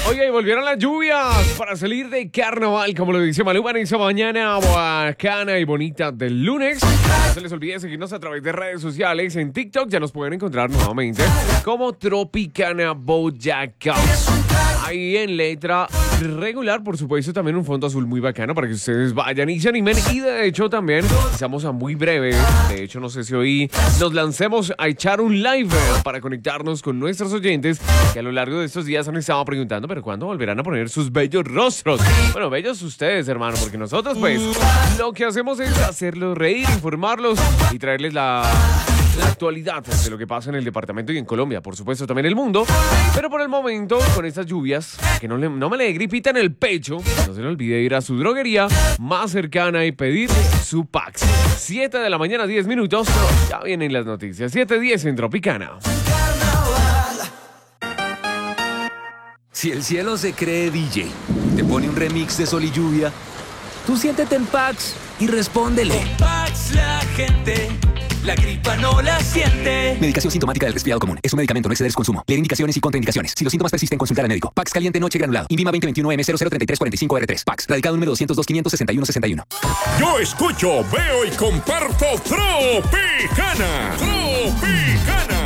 Oye, volvieron las lluvias para salir de carnaval, como lo dice Maluma en esa mañana bacana y bonita del lunes. No se les olvide seguirnos a través de redes sociales. En TikTok ya nos pueden encontrar nuevamente como Tropicana Boyacá. Ahí en letra regular, por supuesto, también un fondo azul muy bacano para que ustedes vayan y se animen. Y de hecho también estamos a muy breve. De hecho, no sé si hoy nos lancemos a echar un live para conectarnos con nuestros oyentes que a lo largo de estos días han estado preguntando, pero ¿cuándo volverán a poner sus bellos rostros? Bueno, bellos ustedes, hermano, porque nosotros pues lo que hacemos es hacerlos reír, informarlos y traerles la actualidad de lo que pasa en el departamento y en Colombia, por supuesto también el mundo. Pero por el momento, con estas lluvias, que no me le dé gripita en el pecho, no se le olvide ir a su droguería más cercana y pedir su Pax. 7 de la mañana, 10 minutos, ya vienen las noticias. 7:10 en Tropicana. Si el cielo se cree DJ, te pone un remix de Sol y Lluvia, tú siéntete en Pax y respóndele. Con Pax la gente, la gripa no la siente. Medicación sintomática del resfriado común. Es un medicamento, no exceder su consumo. Leer indicaciones y contraindicaciones. Si los síntomas persisten, consultar al médico. Pax caliente noche granulado. INVIMA 2021M003345R3. Pax. Radicado número 202-561-61. Yo escucho, veo y comparto Tropicana. Tropicana.